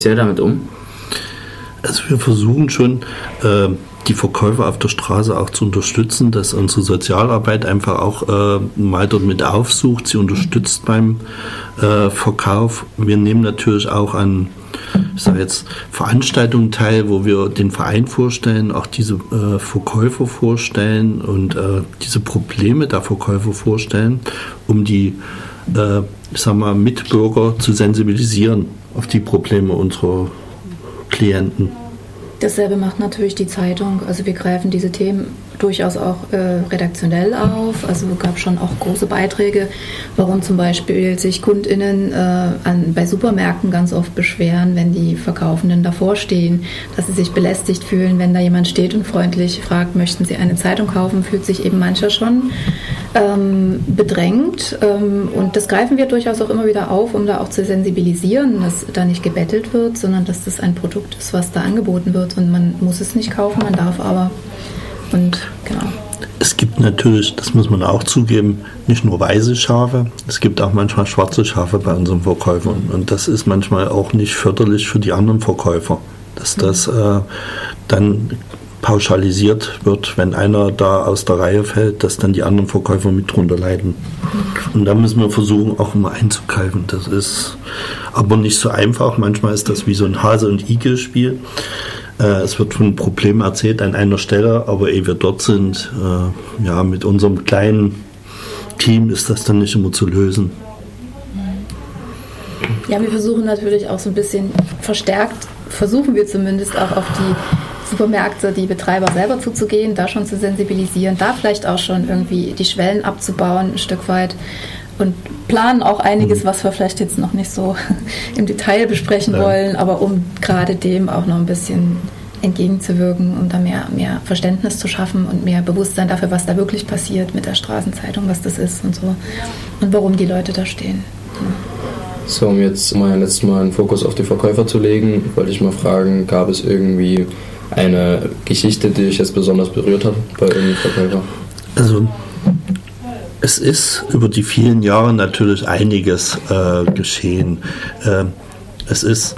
Sehr damit um? Also wir versuchen schon, die Verkäufer auf der Straße auch zu unterstützen, dass unsere Sozialarbeit einfach auch mal dort mit aufsucht, sie unterstützt beim Verkauf. Wir nehmen natürlich auch an, ich sage jetzt, Veranstaltungen teil, wo wir den Verein vorstellen, auch diese Verkäufer vorstellen und diese Probleme der Verkäufer vorstellen, um die Mitbürger zu sensibilisieren auf die Probleme unserer Klienten. Dasselbe macht natürlich die Zeitung. Also wir greifen diese Themen durchaus auch redaktionell auf. Also es gab schon auch große Beiträge, warum zum Beispiel sich KundInnen bei Supermärkten ganz oft beschweren, wenn die Verkaufenden davor stehen, dass sie sich belästigt fühlen, wenn da jemand steht und freundlich fragt, möchten Sie eine Zeitung kaufen, fühlt sich eben mancher schon bedrängt. Und das greifen wir durchaus auch immer wieder auf, um da auch zu sensibilisieren, dass da nicht gebettelt wird, sondern dass das ein Produkt ist, was da angeboten wird und man muss es nicht kaufen, man darf aber. Und genau. Es gibt natürlich, das muss man auch zugeben, nicht nur weiße Schafe, es gibt auch manchmal schwarze Schafe bei unseren Verkäufern. Und das ist manchmal auch nicht förderlich für die anderen Verkäufer, dass das dann pauschalisiert wird, wenn einer da aus der Reihe fällt, dass dann die anderen Verkäufer mit drunter leiden. Und da müssen wir versuchen, auch immer einzugreifen. Das ist aber nicht so einfach. Manchmal ist das wie so ein Hase- und Igel-Spiel. Es wird von Problemen erzählt an einer Stelle, aber ehe wir dort sind, mit unserem kleinen Team ist das dann nicht immer zu lösen. Ja, wir versuchen natürlich auch so ein bisschen verstärkt, versuchen wir zumindest auch auf die Supermärkte, die Betreiber selber zuzugehen, da schon zu sensibilisieren, da vielleicht auch schon irgendwie die Schwellen abzubauen, ein Stück weit. Und planen auch einiges, was wir vielleicht jetzt noch nicht so im Detail besprechen wollen, aber um gerade dem auch noch ein bisschen entgegenzuwirken, um da mehr Verständnis zu schaffen und mehr Bewusstsein dafür, was da wirklich passiert mit der Straßenzeitung, was das ist und so und warum die Leute da stehen. So, um jetzt letztes Mal einen Fokus auf die Verkäufer zu legen, wollte ich mal fragen, gab es irgendwie eine Geschichte, die dich jetzt besonders berührt hat bei irgendeinem Verkäufer? Also es ist über die vielen Jahre natürlich einiges geschehen. Es ist,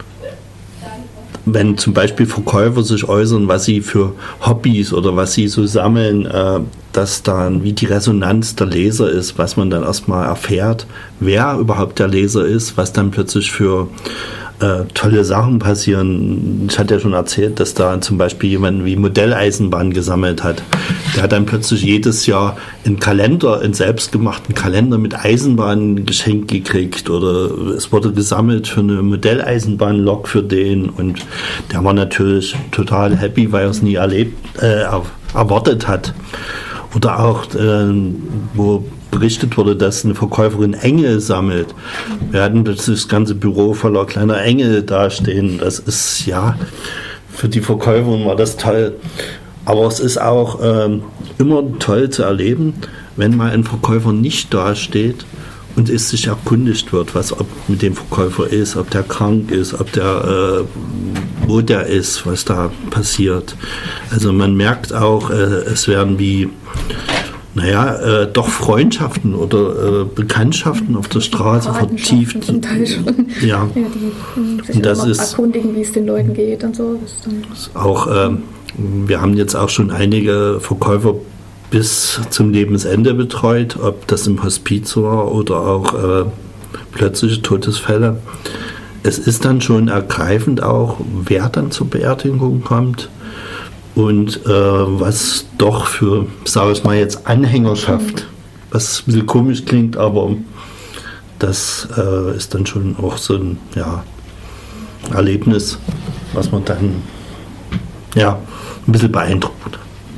wenn zum Beispiel Verkäufer sich äußern, was sie für Hobbys oder was sie so sammeln, dass dann wie die Resonanz der Leser ist, was man dann erstmal erfährt, wer überhaupt der Leser ist, was dann plötzlich für tolle Sachen passieren. Ich hatte ja schon erzählt, dass da zum Beispiel jemand wie Modelleisenbahn gesammelt hat. Der hat dann plötzlich jedes Jahr einen selbstgemachten Kalender mit Eisenbahn geschenkt gekriegt oder es wurde gesammelt für eine Modelleisenbahnlok für den und der war natürlich total happy, weil er es nie erwartet hat. Oder auch, wo berichtet wurde, dass eine Verkäuferin Engel sammelt. Wir hatten das ganze Büro voller kleiner Engel dastehen. Das ist, für die Verkäuferin war das toll. Aber es ist auch immer toll zu erleben, wenn mal ein Verkäufer nicht dasteht und es sich erkundigt wird, ob mit dem Verkäufer ist, ob der krank ist, wo der ist, was da passiert. Also man merkt auch, es werden doch Freundschaften oder Bekanntschaften auf der Straße vertieft. Zum Teil schon. Ja. Die sich das ist erkundigen, wie es den Leuten geht und so. Auch, wir haben jetzt auch schon einige Verkäufer bis zum Lebensende betreut, ob das im Hospiz war oder auch plötzliche Todesfälle. Es ist dann schon ergreifend auch, wer dann zur Beerdigung kommt. Und was doch für, sage ich mal jetzt, Anhängerschaft, was ein bisschen komisch klingt, aber das ist dann schon auch so ein Erlebnis, was man dann ein bisschen beeindruckt.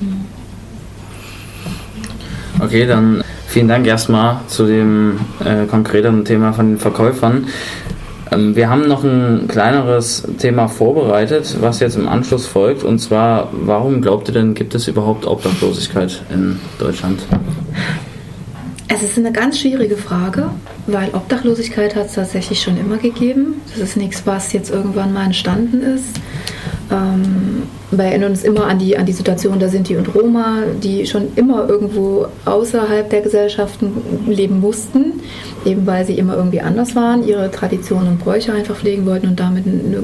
Okay, dann vielen Dank erstmal zu dem konkreteren Thema von den Verkäufern. Wir haben noch ein kleineres Thema vorbereitet, was jetzt im Anschluss folgt. Und zwar, warum glaubt ihr denn, gibt es überhaupt Obdachlosigkeit in Deutschland? Es ist eine ganz schwierige Frage, weil Obdachlosigkeit hat es tatsächlich schon immer gegeben. Das ist nichts, was jetzt irgendwann mal entstanden ist. Wir erinnern uns immer an die Situation der Sinti und Roma, die schon immer irgendwo außerhalb der Gesellschaften leben mussten, eben weil sie immer irgendwie anders waren, ihre Traditionen und Bräuche einfach pflegen wollten und damit